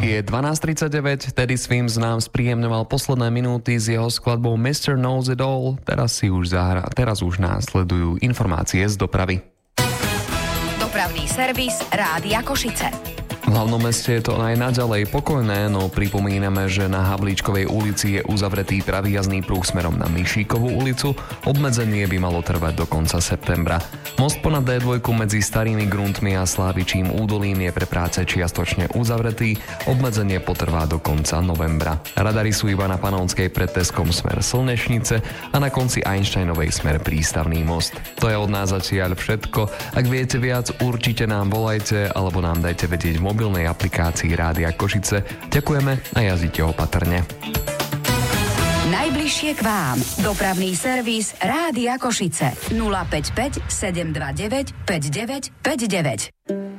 Je 12:39, Teddy Swims nám spríjemňoval posledné minúty s jeho skladbou Mr. Knows It All. Teraz už následujú informácie z dopravy. Dopravný servis Rádia Košice. V hlavnom meste je to aj naďalej pokojné, no pripomíname, že na Havlíčkovej ulici je uzavretý pravý jazdný pruh smerom na Mišíkovú ulicu. Obmedzenie by malo trvať do konca septembra. Most ponad D2 medzi Starými Gruntmi a Slávičím údolím je pre práce čiastočne uzavretý. Obmedzenie potrvá do konca novembra. Radary sú iba na Panonskej pred Teskom smer Slnešnice a na konci Einsteinovej smer Prístavný most. To je od nás zatiaľ všetko. Ak viete viac, určite nám volajte alebo nám dajte vedieť v mobilnej aplikácii Rádia Košice. Ďakujeme a jazdite opatrne. Najbližšie k vám. Dopravný servis Rádia Košice. 055 729 5959.